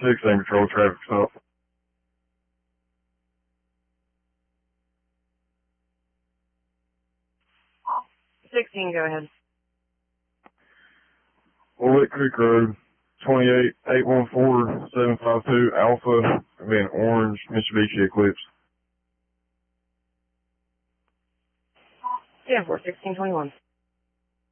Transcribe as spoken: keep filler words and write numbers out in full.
sixteen, patrol traffic stop. sixteen, go ahead. Bullet Creek Road, twenty-eight eight one four seven five two Alpha, being orange Mitsubishi Eclipse. Yeah, four sixteen twenty-one.